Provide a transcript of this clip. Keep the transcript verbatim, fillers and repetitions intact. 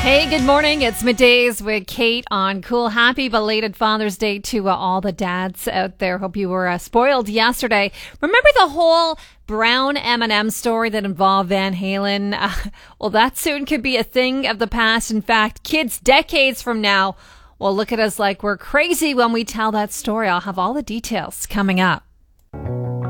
Hey, good morning. It's Middays with Kate on Cool. Happy belated Father's Day to uh, all the dads out there. Hope you were uh, spoiled yesterday. Remember the whole brown M and M story that involved Van Halen? Uh, well, that soon could be a thing of the past. In fact, kids decades from now will look at us like we're crazy when we tell that story. I'll have all the details coming up.